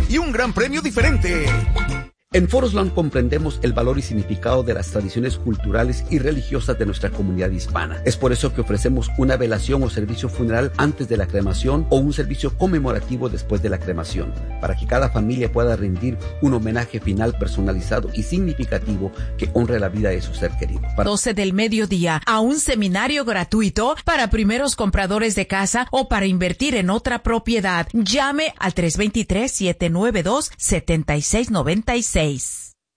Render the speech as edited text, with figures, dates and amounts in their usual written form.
y un gran premio diferente. En Forosland comprendemos el valor y significado de las tradiciones culturales y religiosas de nuestra comunidad hispana. Es por eso que ofrecemos una velación o servicio funeral antes de la cremación o un servicio conmemorativo después de la cremación, para que cada familia pueda rendir un homenaje final personalizado y significativo que honre la vida de su ser querido. 12 del mediodía a un seminario gratuito para primeros compradores de casa o para invertir en otra propiedad. Llame al 323-792-7696.